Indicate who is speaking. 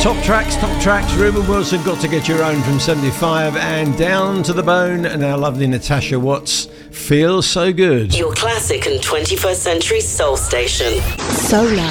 Speaker 1: Top tracks. Ruben Wilson, Got to Get Your Own from 75, and Down to the Bone, and our lovely Natasha Watts, Feels So Good.
Speaker 2: Your classic and 21st century soul station.
Speaker 3: Solar.